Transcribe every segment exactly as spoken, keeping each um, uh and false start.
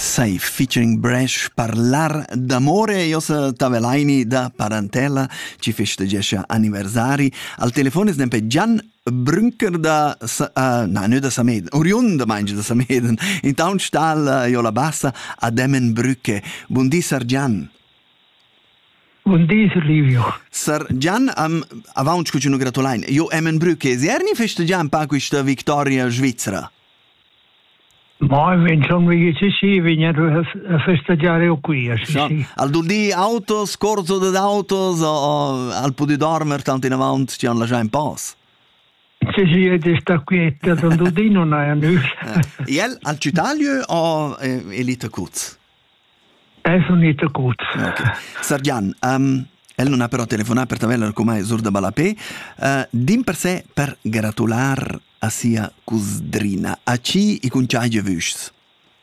Safe featuring Bresh Parlar d'amore. Io sono Tavelaini da Parentela, ci festeggia anniversari. Al telefono è sempre Gian Brunker da uh, no, non da Sameden, oriundo mangi da Sameden. Intanto sta uh, io la bassa a Demenbrücke. Buondì Sir Gian. Buondì Livio. Sir Gian, um, avanti con gratulain. Io Demenbrücke, erni festeggiamo un po' questa vittoria svizzera? Ma sono sì, vengono a festeggiare qui. Sì, no. sì. Al dudì auto, scorso di auto, o al po' di dormere, tanto in avanti, ci hanno lasciato in pause. Sì, sì, ed sta quieta, al dudì non hai nulla. E el al Citalio o eh, Elite Kutz? È un Elite Kutz. Ok. Sir Gian, um, el non ha però telefonato per tavella come Zurda Balapé, uh, dim per sé per gratular a sia Cusdrina. A ci i conciagi vus?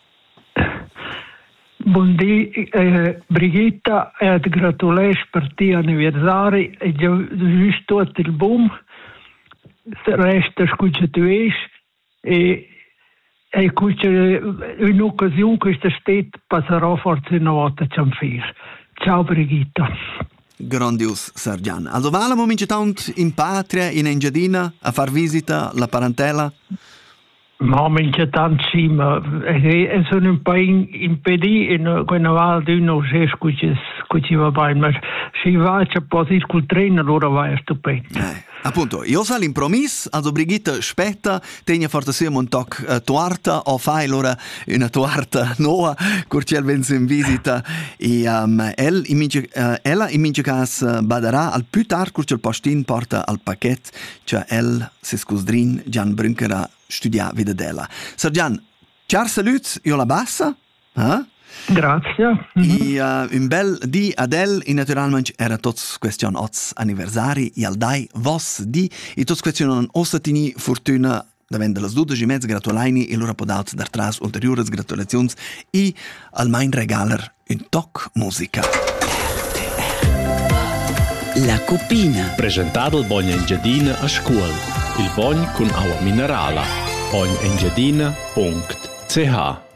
Buondì, eh, Brigitta, e gratulesh per ti anniversari e giusto tutto il boom. Resta scuccia tu es e e cuccia un'occasione questa state passerà forse una volta cianfir. Ciao Brigitta. Grandios, Sir Gian. Also vale momento tant in patria, in Engiadina, a far visita la parentela? Ma minchia tanto sì, ma e sono un po' impediti in quella val di uno se scucci va bene, ma se va c'è posi col treno allora va è stupendo. Eh, appunto, io so l'impromesso, also Brigitte aspetta, tenga forte sia un toc uh, tuarta o fai allora una tuarta nuova, curciel vense in visita e um, el, in mince, uh, ella in mince cas uh, baderà al più tard curciel postin porta al paquet, cioè el se scusdrin Gian Brunker studia vida della. Sir Gian, ciao saluts, io la bassa. Eh? Grazie. E uh, un bel di Adel, e naturalmente era tots question ots anniversari, e al dai vos di, e tots question non ossatini fortuna davant las dodici e mezza gratulaini e loro podaut dar tras ulteriores gratulazions e al main regaler un toc musica. La Copina. Presentato il Bogna Engiadina a scuola. Il Bogn con acqua minerale. bogn engiadina punto c h